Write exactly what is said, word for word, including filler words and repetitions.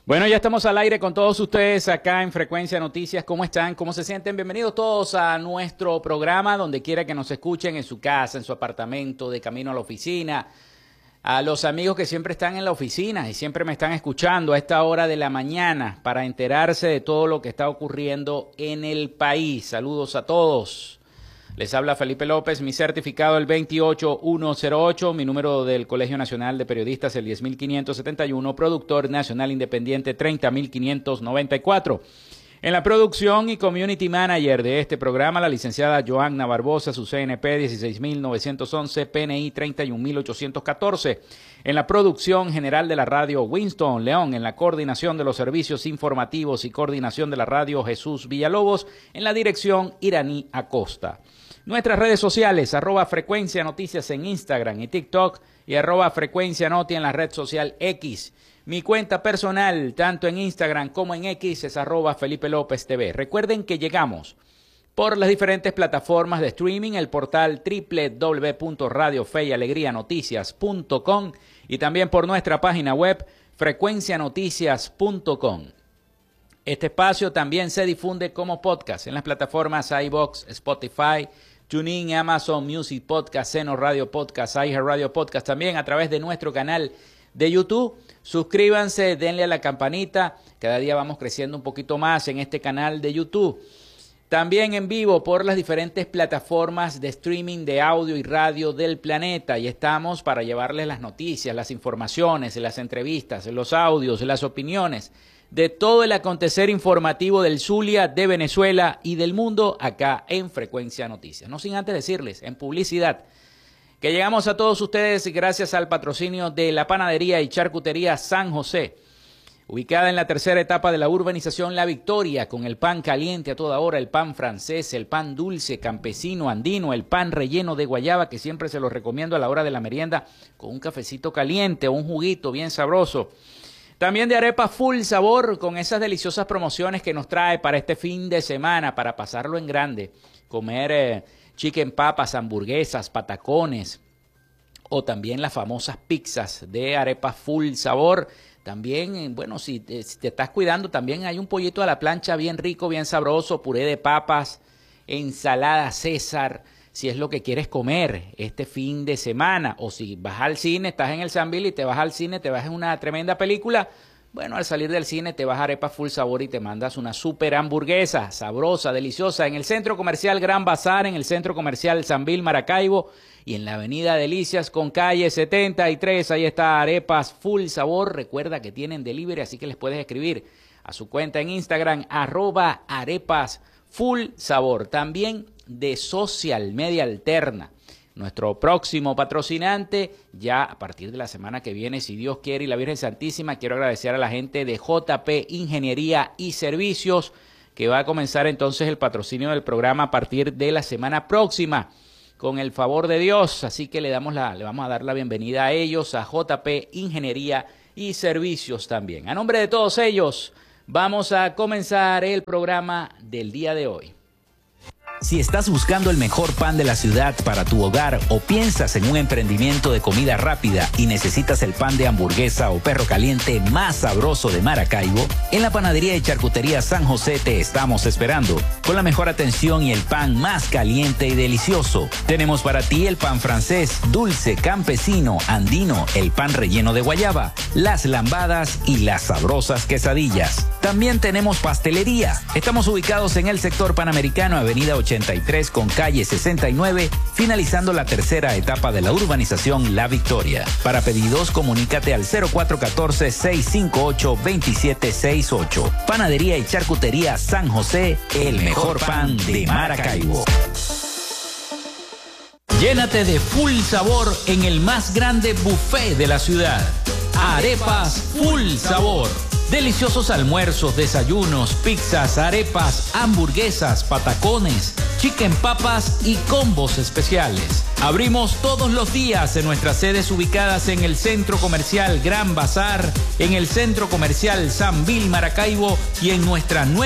Bueno, ya estamos al aire con todos ustedes acá en Frecuencia Noticias. ¿Cómo están? ¿Cómo se sienten? Bienvenidos todos a nuestro programa, donde quiera que nos escuchen, en su casa, en su apartamento, de camino a la oficina. A los amigos que siempre están en la oficina y siempre me están escuchando a esta hora de la mañana para enterarse de todo lo que está ocurriendo en el país. Saludos a todos. Les habla Felipe López, mi certificado el veintiocho mil ciento ocho, mi número del Colegio Nacional de Periodistas el diez mil quinientos setenta y uno, productor nacional independiente treinta mil quinientos noventa y cuatro. En la producción y community manager de este programa, la licenciada Joanna Barbosa, su C N P dieciséis mil novecientos once, P N I treinta y un mil ochocientos catorce. En la producción general de la radio, Winston León. En la coordinación de los servicios informativos y coordinación de la radio, Jesús Villalobos. En la dirección, Iraní Acosta. Nuestras redes sociales, arroba Frecuencia Noticias en Instagram y TikTok y arroba Frecuencia Noti en la red social X. Mi cuenta personal, tanto en Instagram como en X, es arroba Felipe López T V. Recuerden que llegamos por las diferentes plataformas de streaming, el portal doble u doble u doble u punto radio fe y alegría noticias punto com y también por nuestra página web frecuencia noticias punto com. Este espacio también se difunde como podcast en las plataformas iVoox, Spotify, TuneIn, Amazon Music Podcast, Seno Radio Podcast, iHeartRadio Podcast, también a través de nuestro canal de YouTube. Suscríbanse, denle a la campanita, cada día vamos creciendo un poquito más en este canal de YouTube. También en vivo por las diferentes plataformas de streaming de audio y radio del planeta. Y estamos para llevarles las noticias, las informaciones, las entrevistas, los audios, las opiniones de todo el acontecer informativo del Zulia, de Venezuela y del mundo acá en Frecuencia Noticias. No sin antes decirles, en publicidad, que llegamos a todos ustedes gracias al patrocinio de la Panadería y Charcutería San José, ubicada en la tercera etapa de la urbanización La Victoria, con el pan caliente a toda hora, el pan francés, el pan dulce, campesino, andino, el pan relleno de guayaba, que siempre se los recomiendo a la hora de la merienda, con un cafecito caliente o un juguito bien sabroso. También de arepas full sabor, con esas deliciosas promociones que nos trae para este fin de semana, para pasarlo en grande, comer eh, chicken papas, hamburguesas, patacones, o también las famosas pizzas de arepas full sabor. También, bueno, si te, si te estás cuidando, también hay un pollito a la plancha bien rico, bien sabroso, puré de papas, ensalada César, si es lo que quieres comer este fin de semana. O si vas al cine, estás en el Sambil y te vas al cine, te vas en una tremenda película, bueno, al salir del cine te vas a Arepas Full Sabor y te mandas una super hamburguesa sabrosa, deliciosa, en el Centro Comercial Gran Bazar, en el Centro Comercial Sambil Maracaibo y en la Avenida Delicias con calle setenta y tres. Ahí está Arepas Full Sabor. Recuerda que tienen delivery, así que les puedes escribir a su cuenta en Instagram, arroba Arepas Full Sabor. También de Social Media Alterna, nuestro próximo patrocinante, ya a partir de la semana que viene, si Dios quiere y la Virgen Santísima. Quiero agradecer a la gente de J P Ingeniería y Servicios, que va a comenzar entonces el patrocinio del programa a partir de la semana próxima, con el favor de Dios. Así que le damos la, le vamos a dar la bienvenida a ellos, a J P Ingeniería y Servicios también. A nombre de todos ellos, vamos a comenzar el programa del día de hoy. Si estás buscando el mejor pan de la ciudad para tu hogar o piensas en un emprendimiento de comida rápida y necesitas el pan de hamburguesa o perro caliente más sabroso de Maracaibo, en la Panadería y Charcutería San José te estamos esperando, con la mejor atención y el pan más caliente y delicioso. Tenemos para ti el pan francés, dulce, campesino, andino, el pan relleno de guayaba, las lambadas y las sabrosas quesadillas. También tenemos pastelería. Estamos ubicados en el sector Panamericano, avenida ochenta y tres con calle sesenta y nueve, finalizando la tercera etapa de la urbanización La Victoria. Para pedidos, comunícate al cero cuatro uno cuatro, seis cinco ocho, dos siete seis ocho. Panadería y Charcutería San José, el mejor pan de Maracaibo. Llénate de full sabor en el más grande buffet de la ciudad. Arepas Full Sabor. Deliciosos almuerzos, desayunos, pizzas, arepas, hamburguesas, patacones, chicken papas y combos especiales. Abrimos todos los días en nuestras sedes ubicadas en el Centro Comercial Gran Bazar, en el Centro Comercial Sambil Maracaibo y en nuestra nueva